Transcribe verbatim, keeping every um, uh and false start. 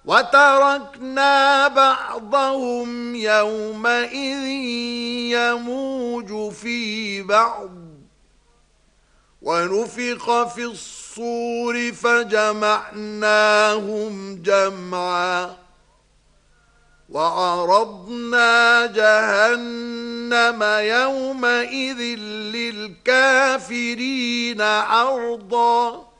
وتركنا بعضهم يومئذ يموج في بعض ونفخ في الصور فجمعناهم جمعا وعرضنا جهنم يومئذ للكافرين عرضا